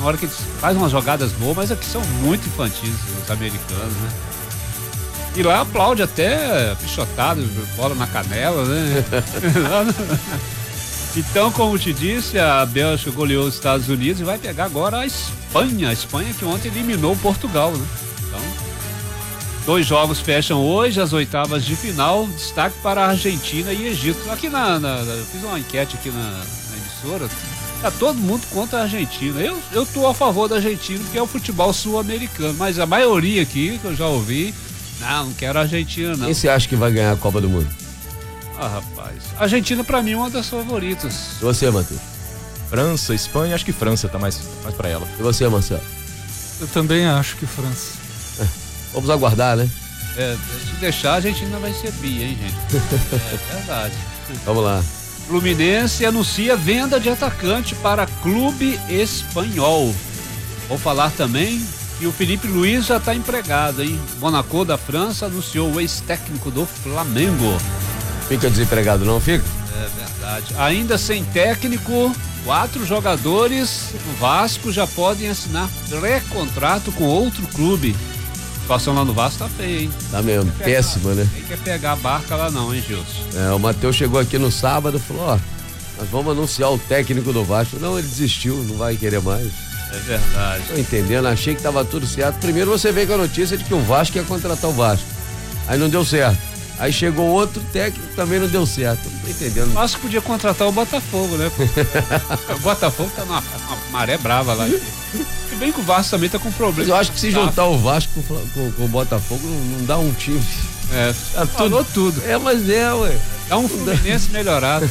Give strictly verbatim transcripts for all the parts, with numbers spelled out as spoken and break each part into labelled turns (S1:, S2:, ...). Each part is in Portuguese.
S1: hora que eles fazem umas jogadas boas, mas aqui são muito infantis os americanos, né? E lá aplaude até pichotado, bola na canela, né? Então, como te disse, a Bélgica goleou os Estados Unidos e vai pegar agora a Espanha. A Espanha que ontem eliminou o Portugal, né? Então, dois jogos fecham hoje, as oitavas de final. Destaque para a Argentina e Egito. Aqui na, na, na eu fiz uma enquete aqui na, na emissora. Tá todo mundo contra a Argentina. Eu, eu tô a favor da Argentina, porque é o futebol sul-americano. Mas a maioria aqui, que eu já ouvi, não, não quero a Argentina, não.
S2: Quem você acha que vai ganhar a Copa do Mundo?
S1: Ah, rapaz. A Argentina, pra mim, é uma das favoritas.
S2: E você, Matheus?
S3: França, Espanha, acho que França tá mais, mais pra ela.
S2: E você, Marcelo?
S4: Eu também acho que França.
S2: É, vamos aguardar, né?
S1: É, se deixar, a Argentina vai ser bi, hein, gente? É verdade.
S2: Vamos lá.
S1: Fluminense anuncia venda de atacante para Clube Espanhol. Vou falar também que o Felipe Luiz já está empregado, hein? Monaco da França anunciou o ex-técnico do Flamengo.
S2: Fica desempregado, não fica?
S1: É verdade. Ainda sem técnico, quatro jogadores do Vasco já podem assinar pré-contrato com outro clube. A situação lá no Vasco tá feia, hein?
S2: Tá mesmo,
S1: Quer
S2: péssima,
S1: pegar,
S2: né?
S1: Nem quer pegar a barca lá não, hein, Gilson?
S2: É, o Matheus chegou aqui no sábado e falou, ó, nós vamos anunciar o técnico do Vasco. Não, ele desistiu, não vai querer mais.
S1: É verdade.
S2: Tô entendendo, achei que tava tudo certo. Primeiro você veio com a notícia de que o Vasco ia contratar o Vasco. Aí não deu certo. Aí chegou outro técnico, também não deu certo. Não tô entendendo.
S1: O Vasco podia contratar o Botafogo, né? O Botafogo tá numa, numa maré brava lá. Se bem que o Vasco também tá com problema.
S2: Mas eu acho que se juntar o Vasco com, com, com o Botafogo não, não dá um time.
S1: É,
S2: tá
S1: falou tudo.
S2: É, mas é, ué.
S1: Dá um Fluminense melhorado.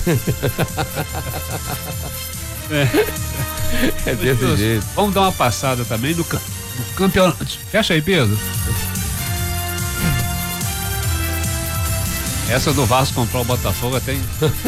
S2: É. É desse
S1: Deus,
S2: jeito.
S1: Vamos dar uma passada também no, no campeonato. Fecha aí, Pedro. Essa do Vasco comprar o Botafogo até.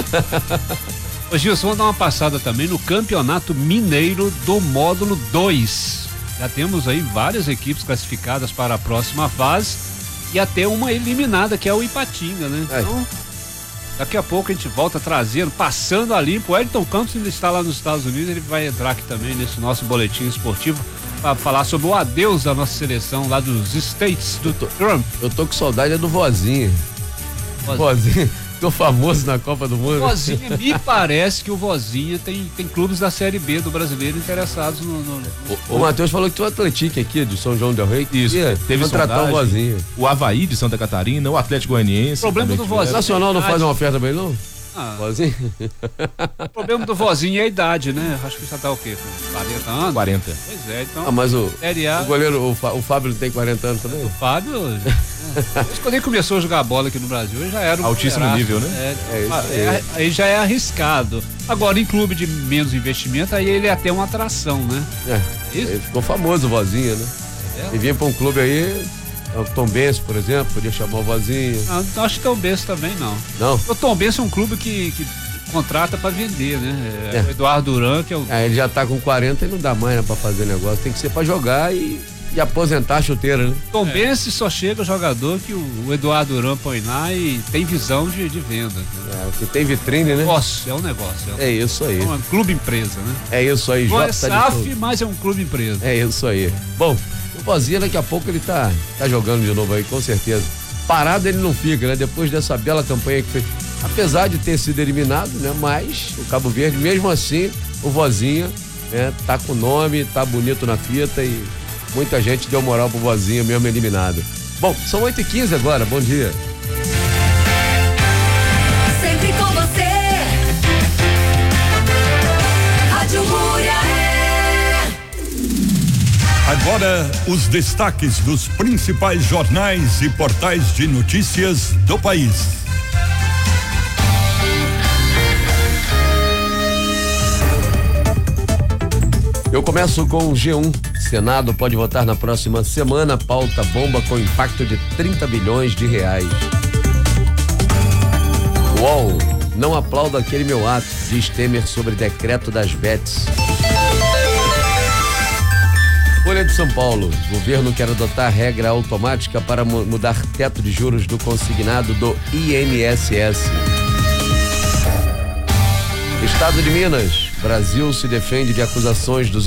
S1: Ô Gilson, vamos dar uma passada também no Campeonato Mineiro do Módulo dois. Já temos aí várias equipes classificadas para a próxima fase e até uma eliminada, que é o Ipatinga, né? Então, daqui a pouco a gente volta trazendo, passando a limpo. O Elton Campos ainda está lá nos Estados Unidos, ele vai entrar aqui também nesse nosso boletim esportivo para falar sobre o adeus da nossa seleção lá dos States do Trump.
S2: Eu tô com saudade do Vozinha. Vozinha, tô famoso na Copa do Mundo.
S1: Vozinha, me parece que o Vozinha tem, tem clubes da Série B do brasileiro interessados no. no, no...
S2: O, o Matheus falou que tem o Atlético aqui de São João del Rei.
S3: Isso,
S2: ia
S3: teve
S2: contratar o Vozinha.
S3: O Avaí de Santa Catarina, o Atlético Goianiense.
S1: O problema do Vozinha.
S2: O Nacional não faz uma oferta pra ele, não?
S1: Ah,
S2: Vozinha?
S1: O problema do Vozinha é a idade, né? Acho que já tá o quê? Com quarenta anos?
S3: quarenta.
S1: Pois é, então.
S2: Ah, mas o,
S1: A...
S2: o goleiro, o, o Fábio tem quarenta anos também?
S1: O Fábio. É, quando ele começou a jogar bola aqui no Brasil, ele já era um
S3: altíssimo
S1: goleiraço,
S3: nível, né?
S1: É,
S2: é isso aí.
S1: é, aí já é arriscado. Agora, em clube de menos investimento, aí ele é até uma atração, né?
S2: É,
S1: isso?
S2: Ele ficou famoso o Vozinha, né? É. E vinha pra um clube aí. O Tombense, por exemplo, podia chamar o Vozinha.
S1: Não, não acho que Tombense também não.
S2: Não?
S1: O Tombense é um clube que, que contrata pra vender, né? É. O Eduardo Duran, que é o.
S2: É, ele já tá com quarenta e não dá mais, né, pra fazer negócio. Tem que ser pra jogar e, e aposentar a chuteira, né?
S1: Tombense é. Só chega jogador que o, o Eduardo Duran põe lá e tem visão de, de venda.
S2: É, que tem vitrine, né?
S1: Negócio, é um negócio. É, um,
S2: é isso aí.
S1: É um clube empresa, né?
S2: É isso aí,
S1: Não
S2: Jota.
S1: é S A F, mas é um clube empresa.
S2: É isso aí. Bom, o Vozinha daqui a pouco ele tá, tá jogando de novo aí, com certeza. Parado ele não fica, né? Depois dessa bela campanha que fez. Apesar de ter sido eliminado, né? Mas o Cabo Verde, mesmo assim, o Vozinha, né? Tá com nome, tá bonito na fita e muita gente deu moral pro Vozinha mesmo eliminado. Bom, são oito e quinze agora, bom dia.
S5: Sempre com você. Rádio Muriaé.
S6: Agora, os destaques dos principais jornais e portais de notícias do país.
S2: Eu começo com o G um. Senado pode votar na próxima semana pauta bomba com impacto de trinta bilhões de reais. U O L, não aplaudo aquele meu ato, diz Temer sobre decreto das bets. Folha de São Paulo, governo quer adotar regra automática para mu- mudar teto de juros do consignado do I N S S. Estado de Minas, Brasil se defende de acusações dos